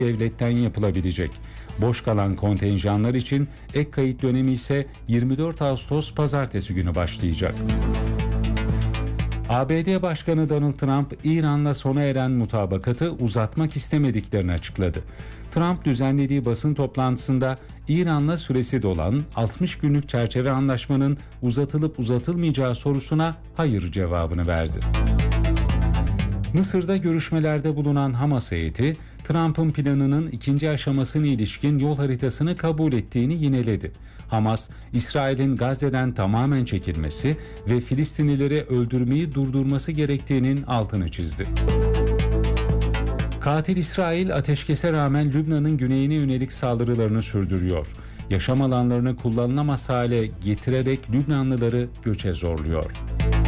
devletten yapılabilecek. Boş kalan kontenjanlar için ek kayıt dönemi ise 24 Ağustos Pazartesi günü başlayacak. ABD Başkanı Donald Trump, İran'la sona eren mutabakatı uzatmak istemediklerini açıkladı. Trump düzenlediği basın toplantısında İran'la süresi dolan 60 günlük çerçeve anlaşmanın uzatılıp uzatılmayacağı sorusuna hayır cevabını verdi. Mısır'da görüşmelerde bulunan Hamas heyeti, Trump'ın planının ikinci aşamasına ilişkin yol haritasını kabul ettiğini yineledi. Hamas, İsrail'in Gazze'den tamamen çekilmesi ve Filistinlileri öldürmeyi durdurması gerektiğinin altını çizdi. Katil İsrail, ateşkese rağmen Lübnan'ın güneyine yönelik saldırılarını sürdürüyor. Yaşam alanlarını kullanılamaz hale getirerek Lübnanlıları göçe zorluyor.